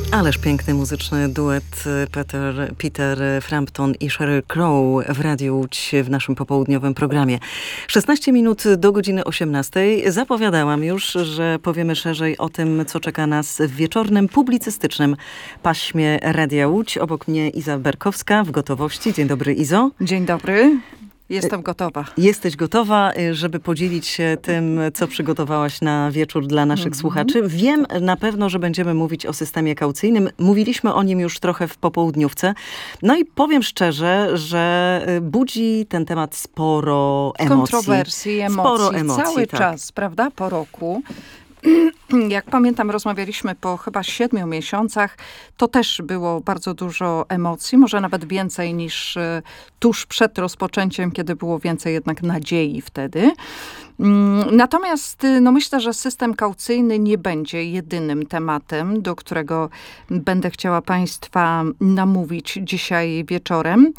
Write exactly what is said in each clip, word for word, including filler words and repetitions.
Ależ piękny muzyczny duet Peter, Peter Frampton i Sheryl Crow w Radiu Łódź w naszym popołudniowym programie. szesnaście minut do godziny osiemnastej. Zapowiadałam już, że powiemy szerzej o tym, co czeka nas w wieczornym, publicystycznym paśmie Radia Łódź. Obok mnie Iza Berkowska w gotowości. Dzień dobry, Izo. Dzień dobry. Jestem gotowa. Jesteś gotowa, żeby podzielić się tym, co przygotowałaś na wieczór dla naszych mm-hmm. słuchaczy. Wiem na pewno, że będziemy mówić o systemie kaucyjnym. Mówiliśmy o nim już trochę w popołudniówce. No i powiem szczerze, że budzi ten temat sporo emocji. Kontrowersji, emocji. Sporo emocji, Cały tak. czas, prawda? Po roku. Jak pamiętam, rozmawialiśmy po chyba siedmiu miesiącach. To też było bardzo dużo emocji, może nawet więcej niż tuż przed rozpoczęciem, kiedy było więcej jednak nadziei wtedy. Natomiast no myślę, że system kaucyjny nie będzie jedynym tematem, do którego będę chciała Państwa namówić dzisiaj wieczorem.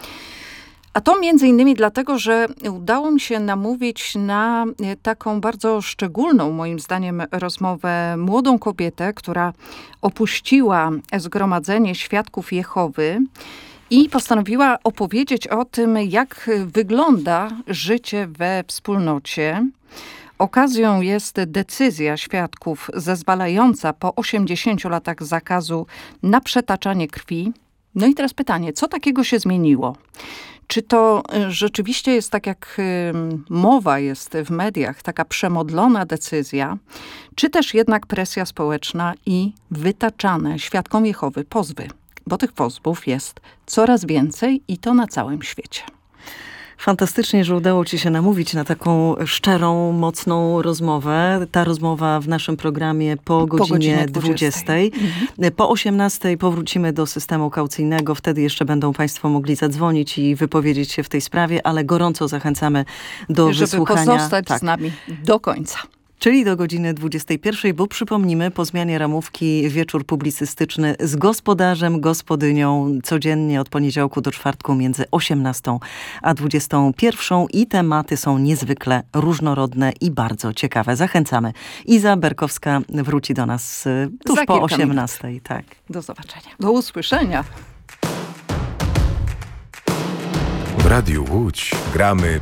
A to między innymi dlatego, że udało mi się namówić na taką bardzo szczególną, moim zdaniem, rozmowę młodą kobietę, która opuściła Zgromadzenie Świadków Jehowy i postanowiła opowiedzieć o tym, jak wygląda życie we wspólnocie. Okazją jest decyzja świadków zezwalająca po osiemdziesięciu latach zakazu na przetaczanie krwi. No i teraz pytanie, co takiego się zmieniło? Czy to rzeczywiście jest tak, jak mowa jest w mediach, taka przemodlona decyzja, czy też jednak presja społeczna i wytaczane świadkom Jehowy pozwy? Bo tych pozwów jest coraz więcej i to na całym świecie. Fantastycznie, że udało ci się namówić na taką szczerą, mocną rozmowę. Ta rozmowa w naszym programie po godzinie, po godzinie dwudziestej. Mhm. Po osiemnastej powrócimy do systemu kaucyjnego. Wtedy jeszcze będą Państwo mogli zadzwonić i wypowiedzieć się w tej sprawie, ale gorąco zachęcamy do Żeby wysłuchania. Żeby pozostać tak. z nami do końca. Czyli do godziny dwudziestej pierwszej, bo przypomnimy, po zmianie ramówki wieczór publicystyczny z gospodarzem, gospodynią codziennie od poniedziałku do czwartku między osiemnastą a dwudziestą pierwszą i tematy są niezwykle różnorodne i bardzo ciekawe. Zachęcamy. Iza Berkowska wróci do nas tuż Za po osiemnastej. Tak. Do zobaczenia. Do usłyszenia. W Radiu Łódź gramy